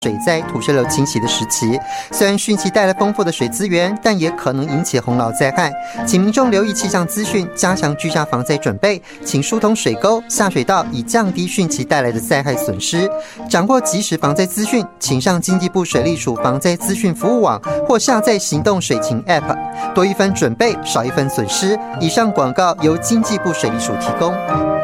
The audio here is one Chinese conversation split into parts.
水灾、土石流侵袭的时期，虽然汛期带来丰富的水资源，但也可能引起洪涝灾害。请民众留意气象资讯，加强居家防灾准备，请疏通水沟、下水道，以降低汛期带来的灾害损失。掌握即时防灾资讯，请上经济部水利署防灾资讯服务网或下载行动水情 App， 多一分准备，少一分损失。以上广告由经济部水利署提供。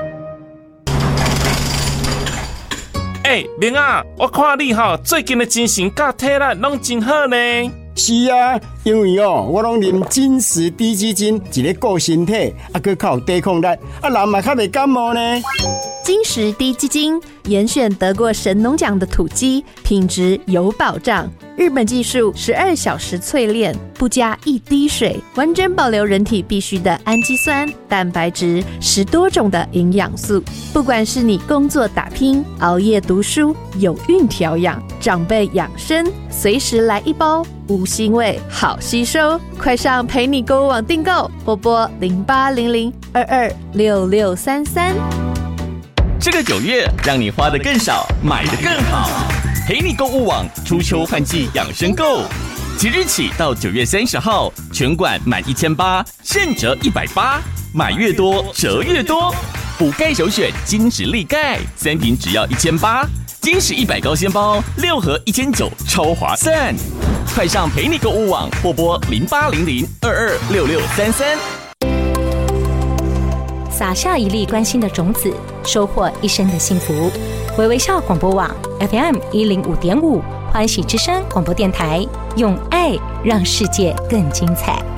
明啊，我看你最近的精神甲体力拢真好呢。 是啊，因为我拢啉金石低基金，一个顾身体，还靠有抵抗力，人嘛较袂感冒呢。 金石低基金严选得过神农奖的土鸡，品质有保障。日本技术12小时淬炼，不加一滴水，完整保留人体必需的氨基酸、蛋白质，10多种的营养素。不管是你工作打拼、熬夜读书、有孕调养、长辈养生，随时来一包，无腥味，好吸收。快上陪你购物网订购，拨0800226633。 这个9月，让你花得更少，买得更好。陪你购物网初秋换季养生购，即日起到9月30号，全馆满1800现折180，买越多折越多。补钙首选金石力钙，3瓶只要1800，金石100高纤包6盒1900，超划算。快上陪你购物网或拨0800226633。 撒下一粒关心的种子，收获一生的幸福。微微笑广播网 FM105.5，欢喜之声广播电台，用爱让世界更精彩。